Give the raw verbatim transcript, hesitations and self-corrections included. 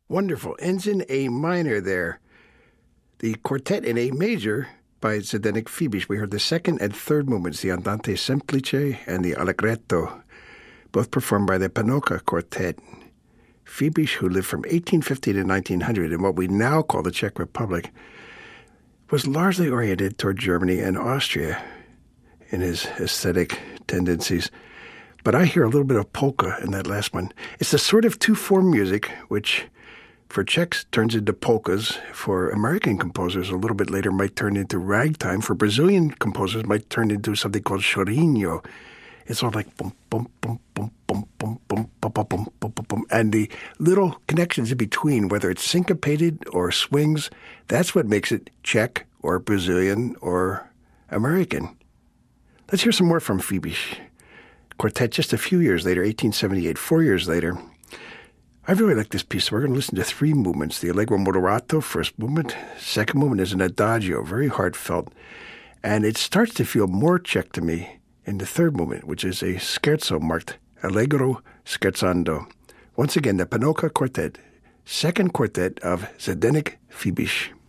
Wonderful. Ends in A minor there. The quartet in A major by Zdeněk Fibiš. We heard the second and third movements, the Andante Semplice and the Allegretto, both performed by the Panoka Quartet. Fibiš, who lived from eighteen fifty to nineteen hundred in what we now call the Czech Republic, was largely oriented toward Germany and Austria in his aesthetic tendencies. But I hear a little bit of polka in that last one. It's the sort of two-form music which, for Czechs, turns into polkas. For American composers, a little bit later, might turn into ragtime. For Brazilian composers, might turn into something called chorinho. It's all like boom, boom, boom, boom, boom, boom, boom, boom, boom, boom, boom, boom, boom. And the little connections in between, whether it's syncopated or swings, that's what makes it Czech or Brazilian or American. Let's hear some more from Fibiš. Quartet just a few years later, eighteen seventy-eight, four years later. I really like this piece. So we're going to listen to three movements. The Allegro Moderato, first movement. Second movement is an Adagio, very heartfelt. And it starts to feel more Czech to me in the third movement, which is a scherzo marked Allegro Scherzando. Once again, the Panoka Quartet, second quartet of Zdeněk Fibiš.